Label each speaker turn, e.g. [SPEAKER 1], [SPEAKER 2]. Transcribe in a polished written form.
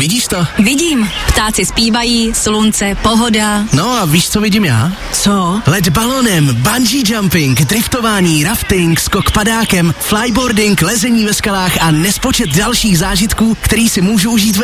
[SPEAKER 1] Vidíš to?
[SPEAKER 2] Vidím. Ptáci zpívají, slunce, pohoda.
[SPEAKER 1] No a víš, co vidím já?
[SPEAKER 2] Co?
[SPEAKER 1] Let balonem, bungee jumping, driftování, rafting, skok padákem, flyboarding, lezení ve skalách a nespočet dalších zážitků, který si můžu užít